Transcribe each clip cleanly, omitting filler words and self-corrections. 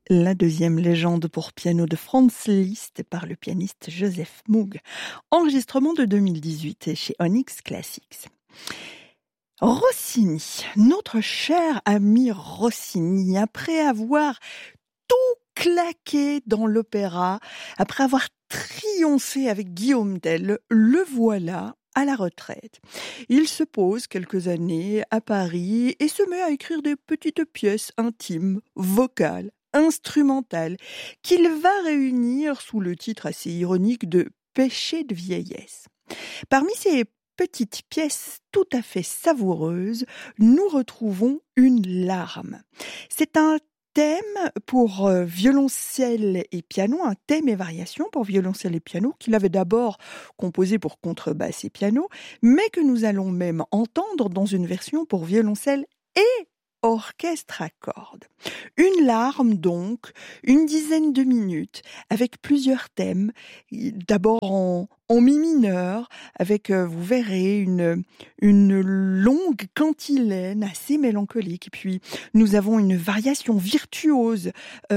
la deuxième légende pour piano de Franz Liszt par le pianiste Joseph Moog. Enregistrement de 2018 chez Onyx Classics. Rossini, notre cher ami Rossini, après avoir tout claqué dans l'opéra, après avoir triomphé avec Guillaume Tell, le voilà à la retraite. Il se pose quelques années à Paris et se met à écrire des petites pièces intimes, vocales, instrumentales, qu'il va réunir sous le titre assez ironique de Péché de vieillesse. Parmi ces petites pièces tout à fait savoureuses, nous retrouvons une larme. C'est un thème pour violoncelle et piano, un thème et variation pour violoncelle et piano, qu'il avait d'abord composé pour contrebasse et piano, mais que nous allons même entendre dans une version pour violoncelle et orchestre à cordes. Une larme donc, une dizaine de minutes, avec plusieurs thèmes, d'abord en mi mineur, avec, vous verrez, une longue cantilène assez mélancolique. Et puis, nous avons une variation virtuose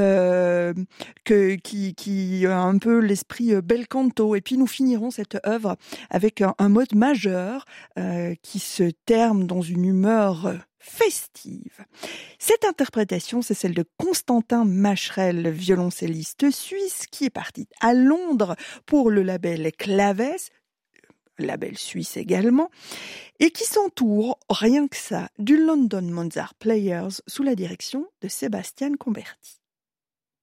qui a un peu l'esprit bel canto. Et puis, nous finirons cette œuvre avec un mode majeur qui se termine dans une humeur festive. Cette interprétation, c'est celle de Constantin Macherel, violoncelliste suisse, qui est parti à Londres pour le label Claves, label suisse également, et qui s'entoure, rien que ça, du London Mozart Players sous la direction de Sébastien Comberti.